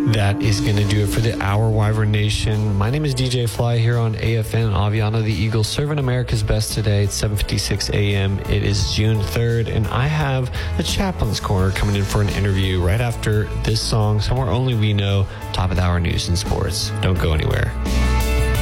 That is going to do it for the Hour Wyvern Nation. My name is DJ Fly here on AFN Aviana, the Eagles, serving America's best today at 7:56 a.m. It is June 3rd, and I have the Chaplain's Corner coming in for an interview right after this song, Somewhere Only We Know, top of the hour news and sports. Don't go anywhere.